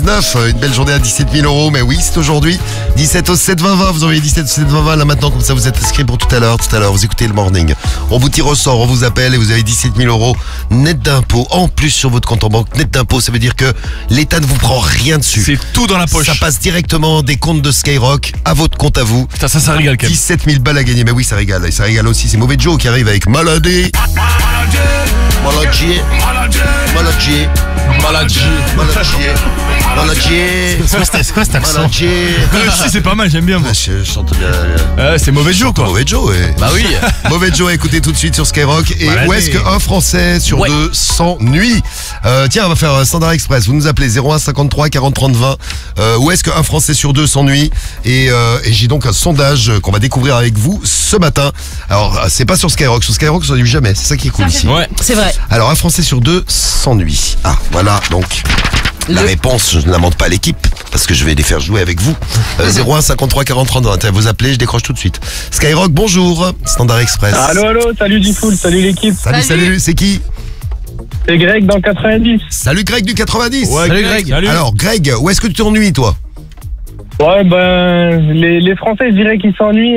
19. Une belle journée à 17 000 €. Mais oui, c'est aujourd'hui. 17 au 7 20 20. Vous envoyez 17 au 7 20 20 là maintenant, comme ça vous êtes inscrit pour tout à l'heure. Tout à l'heure, vous écoutez le morning. On vous tire au sort, on vous appelle et vous avez 17 000 € net d'impôts. En plus sur votre compte en banque, net d'impôts, ça veut dire que l'État ne vous prend rien dessus. C'est tout dans la poche. Ça passe directement des comptes de Skyrock à votre compte à vous. Putain, ça régale quand même. 17 000 balles à gagner. Mais oui, ça régale. Et ça régale aussi. C'est Mauvais Joe qui arrive avec Maladie. Maladie. Maladie. C'est quoi cet accent? Si, c'est pas mal, j'aime bien moi. je chante bien. C'est Mauvais Joe quoi. Mauvais Joe, ouais. Bah oui. Mauvais Joe, écoutez tout de suite sur Skyrock. Et Maladie. où est-ce qu'un Français sur deux s'ennuie? Tiens, on va faire un standard express. Vous nous appelez 01 53 40 30 20. Où est-ce qu'un Français sur deux s'ennuie? Et j'ai donc un sondage qu'on va découvrir avec vous ce matin. Alors, c'est pas sur Skyrock. Sur Skyrock, on s'ennuie jamais. C'est ça qui est cool ici. Ouais. C'est vrai. Alors, un Français sur deux s'ennuie. Ah, voilà, donc... La réponse, je ne la montre pas à l'équipe, parce que je vais les faire jouer avec vous. 01 53 40 30 20. Vous appelez, je décroche tout de suite. Skyrock, bonjour. Standard Express. Allô, salut Diffoul, salut l'équipe. Salut, c'est qui? C'est Greg dans le 90. Salut Greg du 90. Ouais, salut Greg. Salut. Alors Greg, où est-ce que tu t'ennuies toi? Ouais, les Français, je dirais qu'ils s'ennuient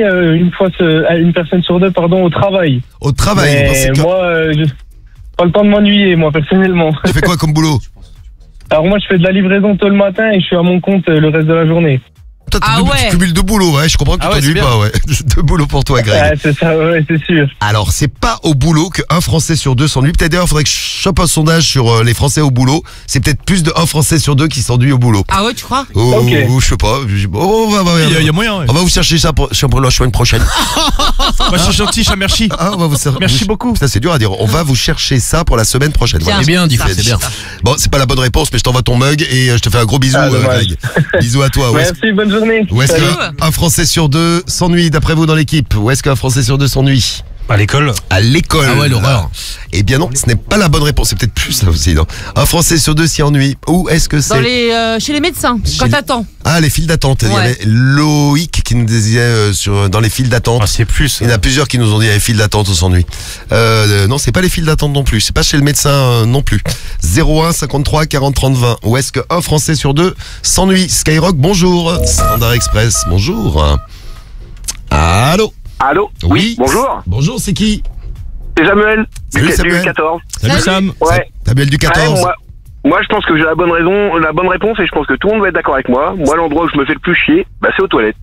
une personne sur deux, au travail. Au travail, vous pensez Mais que... moi, j'ai pas le temps de m'ennuyer, moi, personnellement. Tu fais quoi comme boulot? Alors moi, je fais de la livraison tôt le matin et je suis à mon compte le reste de la journée. Toi, Ah ouais. tu cumules deux boulots, ouais, je comprends que tu Ah ouais, t'ennuies c'est pas, ouais. Deux boulots pour toi, Greg. Ouais, c'est ça, ouais, c'est sûr. Alors, c'est pas au boulot qu'un Français sur deux s'ennuie. Peut-être d'ailleurs, il faudrait que je chope un sondage sur les Français au boulot. C'est peut-être plus de un Français sur deux qui s'ennuie au boulot. Ah ouais, tu crois? Oh, Ok. je sais pas. Il y a moyen, ouais. On va vous chercher ça pour la semaine prochaine. Moi, je suis gentil, merci. Ah, on va vous Merci beaucoup. Ça, c'est dur à dire. On va vous chercher ça pour la semaine prochaine. Tiens. Voilà. C'est bien, Diffoul, c'est bien. Bon, c'est pas la bonne réponse, mais je t'envoie ton mug et je te fais un gros bisou, dommage. Greg. Bisous à toi. Merci, bonne journée. Où est-ce Salut. qu'un Français sur deux s'ennuie d'après vous dans l'équipe? Où est-ce qu'un Français sur deux s'ennuie? À l'école. À l'école. Ah ouais, l'horreur. Eh bien non, ce n'est pas la bonne réponse. C'est peut-être plus là aussi, non? Un Français sur deux s'y ennuie. Où est-ce que c'est? Chez les médecins, quand les- t'attends. Ah, les files d'attente. Il y Ouais. avait Loïc qui nous disait dans les files d'attente. c'est plus. Il y en a plusieurs qui nous ont dit les files d'attente, on s'ennuie. Non, c'est pas les files d'attente non plus. C'est pas chez le médecin non plus. 01 53 40 30 20. Où est-ce qu'un Français sur deux s'ennuie? Skyrock, bonjour. Standard Express, bonjour. Allô? Allô? Oui, bonjour. Bonjour, c'est qui? C'est Samuel, Salut, du Samuel. 14. Salut Sam. Ouais. Samuel du 14. Ouais, moi, je pense que j'ai la bonne réponse et je pense que tout le monde va être d'accord avec moi. Moi, l'endroit où je me fais le plus chier, c'est aux toilettes.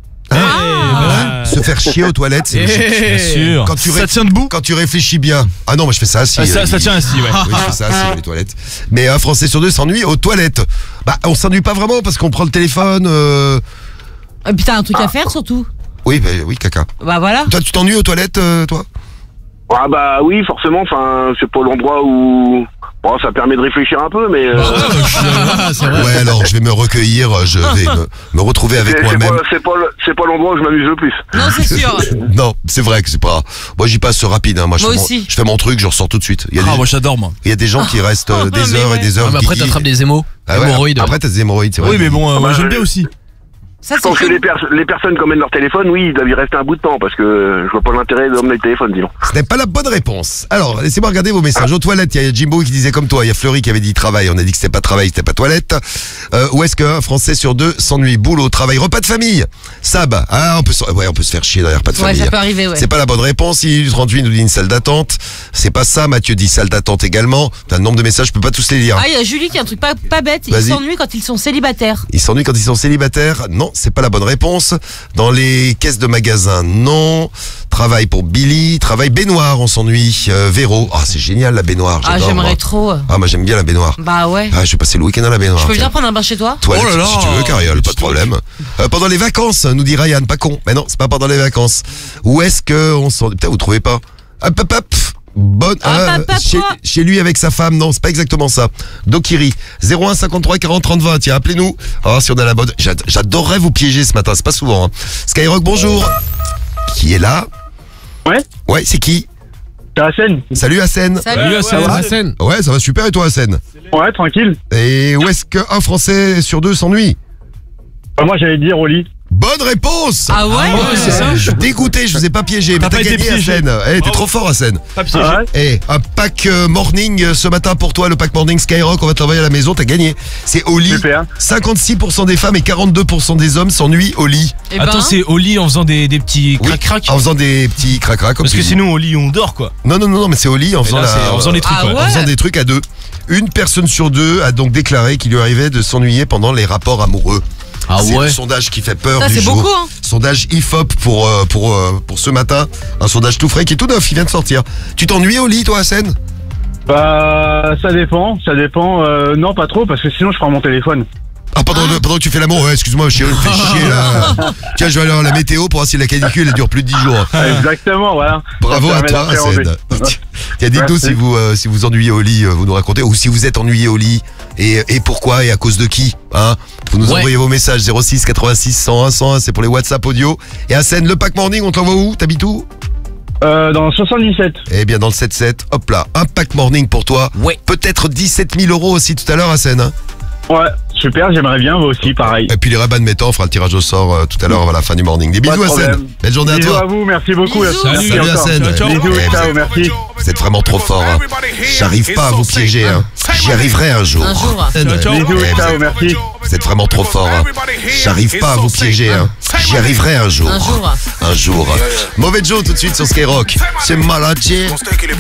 Se faire chier aux toilettes, c'est Bien sûr. Quand tu Ça tient debout. Quand tu réfléchis bien. Ah non, moi je fais ça assis. Ça tient assis, ouais. Oui, je fais ça assis, les toilettes. Mais un Français sur deux s'ennuie aux toilettes. Bah, on s'ennuie pas vraiment parce qu'on prend le téléphone. Et puis t'as un truc à faire surtout. Oui, oui, caca. Bah voilà. Toi, tu t'ennuies aux toilettes, toi? Ah bah oui, forcément, c'est pas l'endroit où... Bon, ça permet de réfléchir un peu, mais... C'est vrai. Ouais, alors je vais me recueillir, je vais me retrouver avec c'est moi-même. pas l'endroit où je m'amuse le plus. Non, c'est sûr. Non, c'est vrai que c'est pas. Moi, j'y passe rapide. Hein. Moi, Moi aussi. je fais mon truc, je ressors tout de suite. Il y a Ah, moi j'adore, moi. il y a des gens qui restent des mais heures et ouais. des heures. mais après, guigui. t'attrapes des hémorroïdes. Ah ouais, hémorroïdes. Après, t'as des hémorroïdes, c'est vrai. Oui, mais bon, moi bah, j'aime bien aussi. Ça, Je pense c'est que cool. les personnes qui emmènent leur téléphone, oui, ils doivent y rester un bout de temps, parce que je vois pas l'intérêt d'emmener le téléphone, dis donc. Ce n'est pas la bonne réponse. Alors, laissez-moi regarder vos messages. Aux toilettes, il y a Jimbo qui disait comme toi. Il y a Fleury qui avait dit travail. On a dit que c'était pas travail, c'était pas toilette. Où est-ce qu'un Français sur deux s'ennuie? Boulot, travail, repas de famille. Sab. Ah, on peut se faire chier dans les repas de Ouais, famille. ça peut arriver, ouais. C'est pas la bonne réponse. Il 38 nous dit une salle d'attente. C'est pas ça. Mathieu dit salle d'attente également. T'as le nombre de messages, je peux pas tous les lire. Ah, il y a Julie qui a un truc pas bête. Ils Vas-y. s'ennuient quand ils sont célibataires. Ils s'ennuient quand ils sont célibataires? Non, c'est pas la bonne réponse. Dans les caisses de magasins, non. Travail pour Billy. Travail baignoire, on s'ennuie. Véro. Ah, c'est génial la baignoire. Ah, j'adore, j'aimerais moi. trop. Ah, moi j'aime bien la baignoire. Bah ouais. Ah, je vais passer le week-end à la baignoire. Je peux tiens. venir prendre un bain chez toi? Toilette, Oh là là. si tu veux, Cariole, pas de problème. Pendant les vacances, nous dit Ryan, pas con. Mais non, c'est pas pendant les vacances. Où est-ce que on s'en... Putain, vous trouvez pas? Hop, hop, hop. Bonne, Hop, hop, quoi chez lui avec sa femme, non, c'est pas exactement ça. Dokiri, 01 53 40 30 20, tiens, appelez-nous. Oh, si on a la bonne. J'adorerais vous piéger ce matin, c'est pas souvent. Hein. Skyrock, bonjour. Qui est là? Ouais. Ouais, c'est qui? C'est Hassan. Salut Hassen. Salut. Hassan. Ouais, ça va super et toi Hassen? Ouais, tranquille. Et où est-ce qu'un Français sur deux s'ennuie? Moi, j'allais dire au lit. Bonne réponse. Ah ouais, c'est ça. Je suis dégoûté, je vous ai pas piégé. Mais T'as t'as pas été gagné, piégé. Hassen. T'es trop fort, Hassen. Pas piégé. Ah ouais. Eh, un pack morning ce matin pour toi, le pack morning Skyrock, on va t'envoyer à la maison, t'as gagné. C'est au lit. Super. 56% des femmes et 42% des hommes s'ennuient au lit. Eh ben, Attends, c'est au lit en faisant des petits Oui, crac-crac. En faisant des petits crac-crac comme Parce tu que dis. sinon, au lit, on dort, quoi. Non, mais c'est au lit en Mais faisant, là, c'est en faisant des trucs, Ah ouais. ouais. en faisant des trucs à deux. Une personne sur deux a donc déclaré qu'il lui arrivait de s'ennuyer pendant les rapports amoureux. Ah C'est ouais. le sondage qui fait peur Ça, du c'est jour. beaucoup, hein. Sondage IFOP pour ce matin. Un sondage tout frais qui est tout neuf, il vient de sortir. Tu t'ennuies au lit, toi, Hassen? Bah, ça dépend. Non, pas trop, parce que sinon je prends mon téléphone. Ah, pendant que tu fais l'amour, ouais, excuse-moi, je me fais chier là. Tiens, je vais aller voir la météo pour voir si la canicule elle dure plus de 10 jours. Exactement, voilà. Bravo Ça à permet toi, d'appréhender. Hassen. Tiens, dites-nous Merci. si vous ennuyez au lit, vous nous racontez, ou si vous êtes ennuyé au lit, et pourquoi, et à cause de qui, hein. Vous nous Ouais. envoyez vos messages 06 86 101 101, c'est pour les WhatsApp audio. Et Hassen, le pack morning, on te l'envoie où? T'habites où? Dans le 77. Eh bien, dans le 7-7, hop là, un pack morning pour toi. Ouais. Peut-être 17 000 € aussi tout à l'heure, Hassen. Hein. Ouais, super, j'aimerais bien, vous aussi, pareil. Et puis les Ray-Ban mettant, on fera le tirage au sort tout à l'heure à la fin du morning. Des Pas bisous, de Hassen. problème. Belle journée à Bisous toi. à vous, merci beaucoup. Bisous. Merci Salut, encore. Hassen. Ciao, ciao. Bisous, Eh, ciao, merci. Vous êtes vraiment trop fort. Hein. J'arrive pas à vous piéger. Hein. J'y arriverai un jour. Un jour. Hassen, Ciao, ciao. Bisous, eh, ciao, merci. vous êtes vraiment trop fort. Hein. J'arrive pas à vous piéger. Hein. J'y arriverai un jour. Un jour. Un jour. Mauvais Joe tout de suite sur Skyrock. C'est malade.